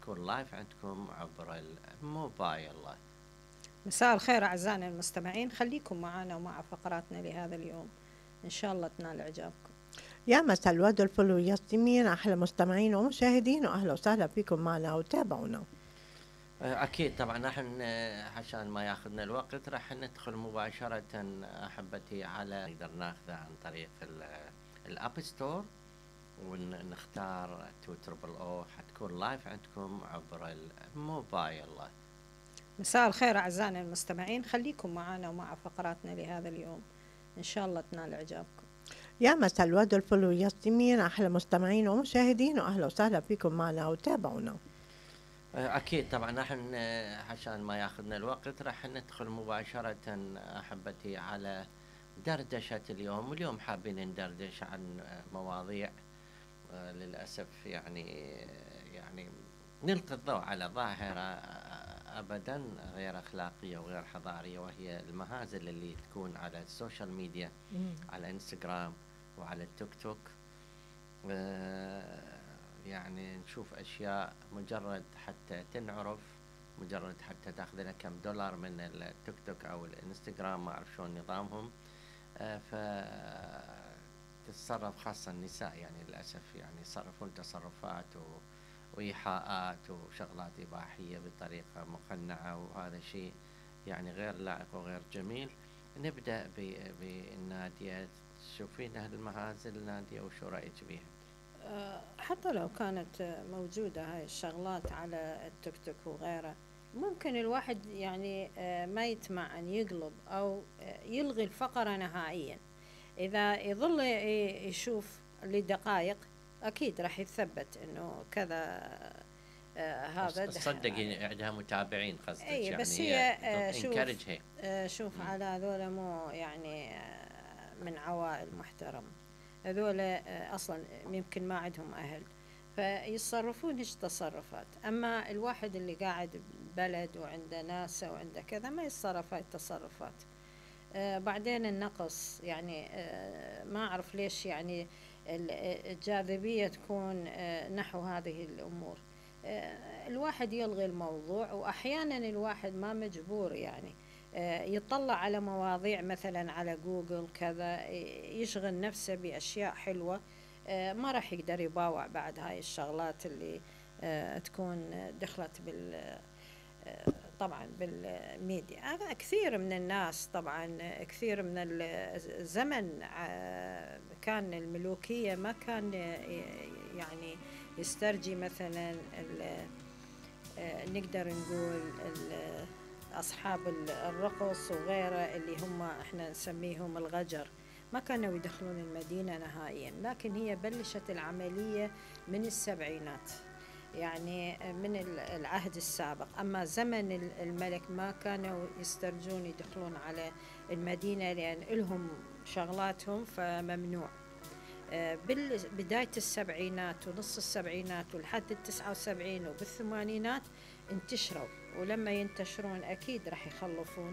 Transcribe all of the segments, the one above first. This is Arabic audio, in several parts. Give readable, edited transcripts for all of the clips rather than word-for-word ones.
حتكون لايف عندكم عبر الموبايل. مساء الخير أعزائنا المستمعين، خليكم معنا ومع فقراتنا لهذا اليوم، إن شاء الله تنال إعجابكم. يا مساء الورد والفل والياسمين، أحلى مستمعين ومشاهدين، وأهلا وسهلا فيكم معنا وتابعونا. أكيد طبعا نحن عشان ما ياخذنا الوقت راح ندخل مباشرة أحبتي على نقدر ناخذه عن طريق الأب ستور ونختار 2 حتكون لايف عندكم عبر الموبايل. مساء الخير أعزائنا المستمعين، خليكم معنا ومع فقراتنا لهذا اليوم، إن شاء الله تنال إعجابكم. يا مساء الورد والفل والياسمين، أحلى مستمعين ومشاهدين، وأهلا وسهلا فيكم معنا وتابعونا. أكيد طبعا نحن عشان ما ياخذنا الوقت راح ندخل مباشرة أحبتي على دردشة اليوم، واليوم حابين ندردش عن مواضيع للأسف يعني نلقي الضوء على ظاهرة أبدا غير أخلاقية وغير حضارية، وهي المهازل اللي تكون على السوشيال ميديا، على انستغرام وعلى التيك توك. يعني نشوف أشياء مجرد حتى تنعرف، مجرد حتى تأخذ لك كم دولار من التيك توك أو الانستغرام، ما أعرف شلون نظامهم. فتتصرف خاصة النساء يعني للأسف، يعني يصرفون تصرفات وإيحاءات وشغلات إباحية بطريقة مقنعة، وهذا شيء يعني غير لائق وغير جميل. نبدأ بالنادية، تشوفين هالمهازل نادية وشو رأيك بيها؟ حتى لو كانت موجودة هاي الشغلات على التيك توك وغيره، ممكن الواحد يعني ما يطمع أن يقلب أو يلغي الفقرة نهائيا. إذا يظل يشوف لدقائق أكيد راح يثبت إنه كذا. هذا تصدقي عندها متابعين قصدك؟ أي بس يعني هي شوف على هذول مو يعني من عوائل محترمة، هذول أصلا يمكن ما عندهم أهل فيتصرفون هيش تصرفات. أما الواحد اللي قاعد ببلد وعنده ناس وعنده كذا ما يتصرف هاي التصرفات. بعدين النقص يعني ما أعرف ليش يعني الجاذبية تكون نحو هذه الأمور. الواحد يلغي الموضوع، وأحيانا الواحد ما مجبور يعني يطلع على مواضيع مثلا على جوجل كذا، يشغل نفسه بأشياء حلوة، ما راح يقدر يباوع بعد هاي الشغلات اللي تكون دخلت طبعا بالميديا. هذا كثير من الناس طبعا، كثير من الزمن كان الملوكية ما كان يعني يسترجي مثلا نقدر نقول أصحاب الرقص وغيره اللي هم احنا نسميهم الغجر، ما كانوا يدخلون المدينة نهائيا. لكن هي بلشت العملية من السبعينات، يعني من العهد السابق. أما زمن الملك ما كانوا يسترجون يدخلون على المدينة لأن لهم شغلاتهم فممنوع. بداية السبعينات ونص السبعينات ولحد 79 وبالثمانينات انتشروا، ولما ينتشرون أكيد راح يخلفون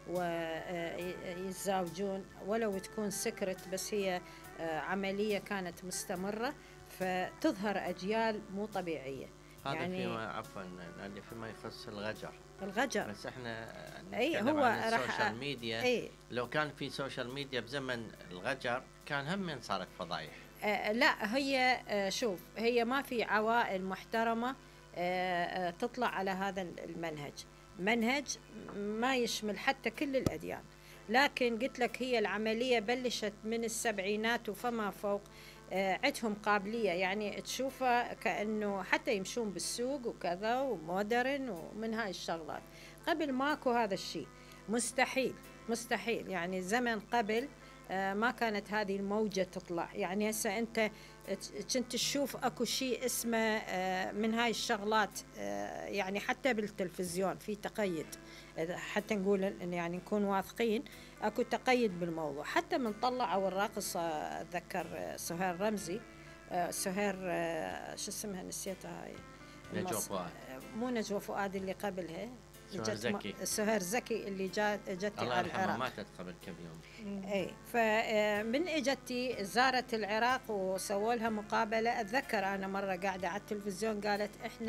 ويتزاوجون، ولو تكون سكرت بس هي عملية كانت مستمرة، فتظهر أجيال مو طبيعية. هذا يعني فيما يخص الغجر. بس احنا نتكلم عن السوشيال ميديا. لو كان في سوشيال ميديا بزمن الغجر كان هم صارت فضايح. لا هي شوف، هي ما في عوائل محترمة تطلع على هذا المنهج، منهج ما يشمل حتى كل الأديان. لكن قلت لك هي العملية بلشت من السبعينات وفما فوق. عندهم قابلية يعني تشوفها كأنه حتى يمشون بالسوق وكذا ومودرن ومن هاي الشغلات. قبل ماكو هذا الشيء، مستحيل يعني زمن قبل ما كانت هذه الموجة تطلع. يعني هسه أنت كنت تشوف أكو شيء اسمه من هاي الشغلات، يعني حتى بالتلفزيون في تقيد، حتى نقول يعني نكون واثقين أكو تقيد بالموضوع. حتى من طلعوا الراقصة أتذكر سهير رمزي، سهير شو اسمها نسيتها هاي، نجوى فؤاد، مو نجوى فؤاد اللي قبلها، سهير زكي اللي جت الله على العراق، ماتت قبل كم يوم. اي فمن اجتي زارت العراق وسووا لها مقابله. اتذكر انا مره قاعده على التلفزيون قالت احنا